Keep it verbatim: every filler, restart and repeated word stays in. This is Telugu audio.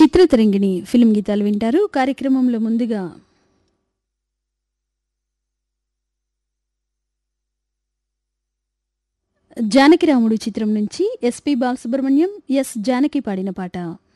చిత్రతరంగిణి ఫిల్మ్ గీతాలు వింటారు. కార్యక్రమంలో ముందుగా జానకిరాముడు చిత్రం నుంచి ఎస్పి బాలసుబ్రహ్మణ్యం, ఎస్ జానకి పాడిన పాట.